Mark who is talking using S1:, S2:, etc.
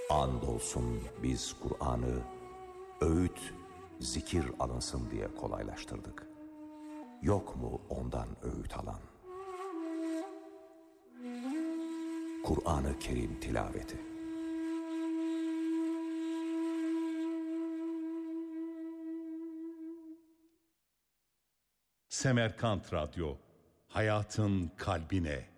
S1: Andolsun biz Kur'an'ı öğüt, zikir alınsın diye kolaylaştırdık. Yok mu ondan öğüt alan? Kur'an-ı Kerim tilaveti.
S2: Semerkant Radyo, hayatın kalbine.